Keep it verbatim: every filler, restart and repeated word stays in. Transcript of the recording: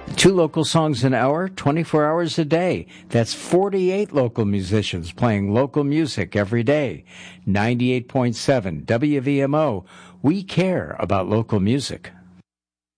Two local songs an hour, twenty-four hours a day. That's forty-eight local musicians playing local music every day. ninety-eight point seven W V M O. We care about local music.